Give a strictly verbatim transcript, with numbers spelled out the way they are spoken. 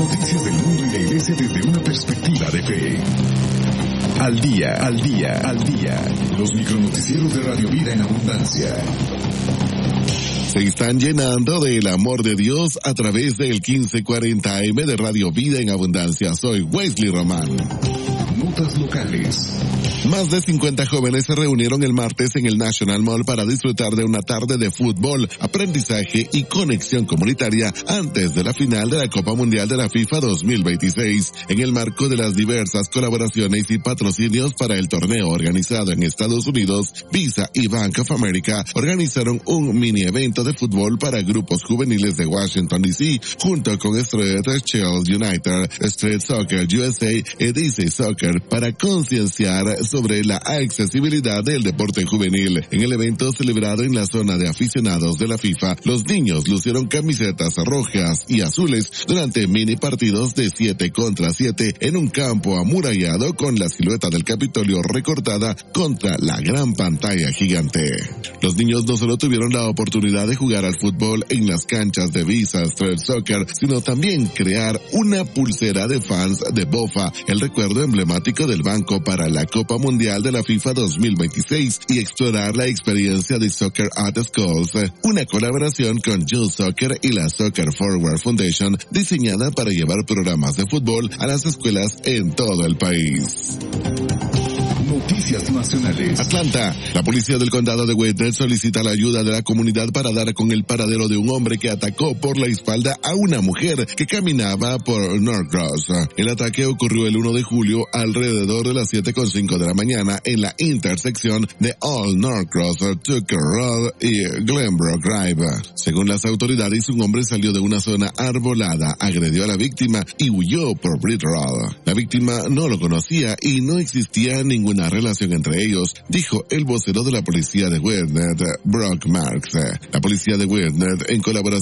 noticias del mundo y la iglesia desde una perspectiva de fe. Al día, al día, al día. Los micronoticieros de Radio Vida en Abundancia. Se están llenando del amor de Dios a través del quince cuarenta A M de Radio Vida en Abundancia. Soy Wesley Román. Notas locales. Más de cincuenta jóvenes se reunieron el martes en el National Mall para disfrutar de una tarde de fútbol, aprendizaje y conexión comunitaria antes de la final de la Copa Mundial de la FIFA dos mil veintiséis, en el marco de las diversas colaboraciones y patrocinios para el torneo organizado en Estados Unidos. Visa y Bank of America organizaron un mini evento de fútbol para grupos juveniles de Washington D C, junto con Street Shield United, Street Soccer U S A y D C Soccer, para concienciar sobre la accesibilidad del deporte juvenil. En el evento celebrado en la zona de aficionados de la FIFA, los niños lucieron camisetas rojas y azules durante mini partidos de siete contra siete en un campo amurallado con la silueta del Capitolio recortada contra la gran pantalla gigante. Los niños no solo tuvieron la oportunidad de jugar al fútbol en las canchas de Visa Street Soccer, sino también crear una pulsera de fans de Bofa, el recuerdo emblemático del banco para la Copa Mundial de la FIFA dos mil veintiséis, y explorar la experiencia de Soccer at Schools, una colaboración con Youth Soccer y la Soccer Forward Foundation, diseñada para llevar programas de fútbol a las escuelas en todo el país. Noticias nacionales. Atlanta. La policía del condado de Wade solicita la ayuda de la comunidad para dar con el paradero de un hombre que atacó por la espalda a una mujer que caminaba por Norcross. El ataque ocurrió el primero de julio alrededor de las siete con cinco de la mañana en la intersección de Old Norcross, Tucker Road y Glenbrook Drive. Según las autoridades, un hombre salió de una zona arbolada, agredió a la víctima y huyó por Britt Road. La víctima no lo conocía y no existía ninguna relación entre ellos, dijo el vocero de la policía de Weird, Brock Marks. La policía de Weird, en colaboración